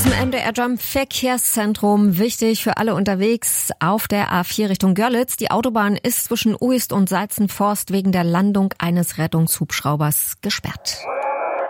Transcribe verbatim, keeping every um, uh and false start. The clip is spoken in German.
dem M D R Jump Verkehrszentrum. Wichtig für alle unterwegs auf der A vier Richtung Görlitz. Die Autobahn ist zwischen Uist und Salzenforst wegen der Landung eines Rettungshubschraubers gesperrt.